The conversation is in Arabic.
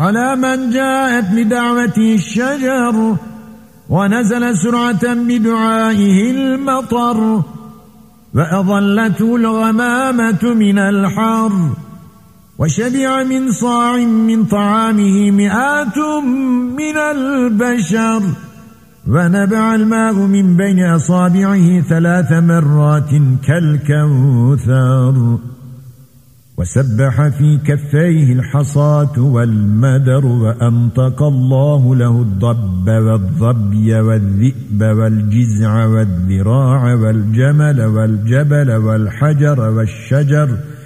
على من جاءت بدعوته الشجر، ونزل سرعة بدعائه المطر، وأظلته الغمامة من الحر، وشبع من صاع من طعامه مئات من البشر، ونبع الماء من بين أصابعه 3 مرات كالكوثر، وسبح في كفيه الحصاة والمدر، وأنطق الله له الضب والظبي والذئب والجزع والذراع والجمل والجبل والحجر والشجر